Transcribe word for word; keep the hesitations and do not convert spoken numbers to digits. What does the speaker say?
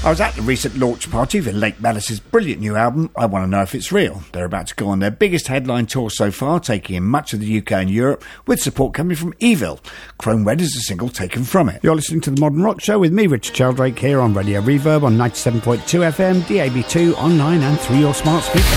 I was at the recent launch party for Lake Malice's brilliant new album, I Want to Know If It's Real. They're about to go on their biggest headline tour so far, taking in much of the U K and Europe, with support coming from Evil. Chrome Red is a single taken from it. You're listening to The Modern Rock Show with me, Richard Sheldrake, here on Radio Reverb on ninety-seven point two F M, D A B two, online and through your smart speaker.